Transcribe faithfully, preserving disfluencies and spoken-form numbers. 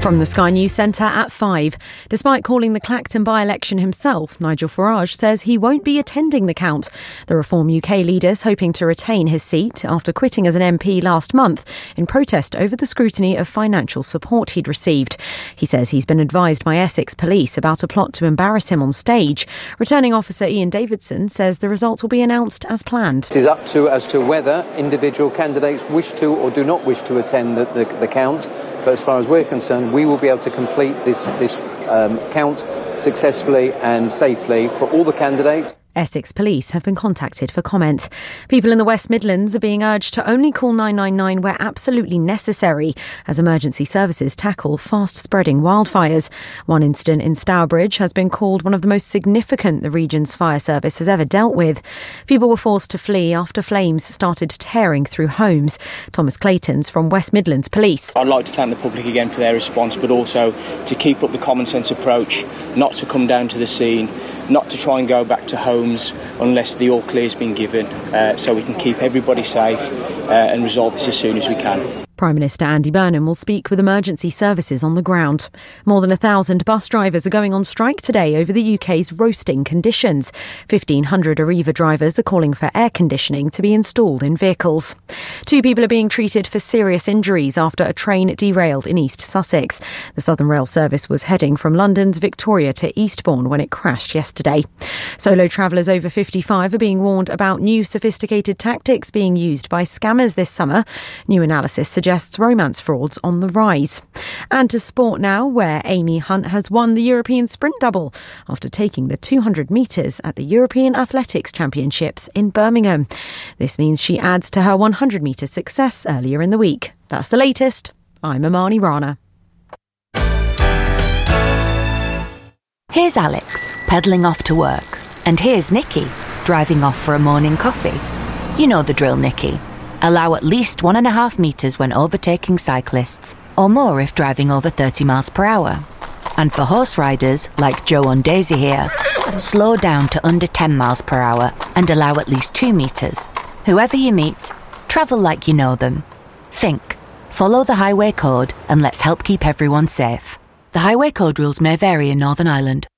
From the Sky News Centre at five. Despite calling the Clacton by-election himself, Nigel Farage says he won't be attending the count. The Reform U K leader's hoping to retain his seat after quitting as an M P last month in protest over the scrutiny of financial support he'd received. He says he's been advised by Essex Police about a plot to embarrass him on stage. Returning officer Ian Davidson says the results will be announced as planned. It is up to as to whether individual candidates wish to or do not wish to attend the, the, the count. But as far as we're concerned, we will be able to complete this, this um, count successfully and safely for all the candidates. Essex Police have been contacted for comment. People in the West Midlands are being urged to only call nine nine nine where absolutely necessary as emergency services tackle fast-spreading wildfires. One incident in Stourbridge has been called one of the most significant the region's fire service has ever dealt with. People were forced to flee after flames started tearing through homes. Thomas Clayton's from West Midlands Police. I'd like to thank the public again for their response, but also to keep up the common sense approach, not to come down to the scene, not to try and go back to homes unless the all clear has been given, uh, so we can keep everybody safe uh, and resolve this as soon as we can. Prime Minister Andy Burnham will speak with emergency services on the ground. More than a thousand bus drivers are going on strike today over the U K's roasting conditions. fifteen hundred Arriva drivers are calling for air conditioning to be installed in vehicles. Two people are being treated for serious injuries after a train derailed in East Sussex. The Southern Rail service was heading from London's Victoria to Eastbourne when it crashed yesterday. Solo travellers over fifty-five are being warned about new sophisticated tactics being used by scammers this summer. New analysis suggests romance frauds on the rise. And to sport now, where Amy Hunt has won the European sprint double after taking the two hundred metres at the European Athletics Championships in Birmingham. This means she adds to her one hundred metre success earlier in the week. That's the latest. I'm Amani Rana. Here's Alex, pedalling off to work. And here's Nikki, driving off for a morning coffee. You know the drill, Nikki. Allow at least one and a half metres when overtaking cyclists, or more if driving over thirty miles per hour. And for horse riders, like Joe and Daisy here, slow down to under ten miles per hour and allow at least two metres. Whoever you meet, travel like you know them. Think, follow the highway code and let's help keep everyone safe. The highway code rules may vary in Northern Ireland.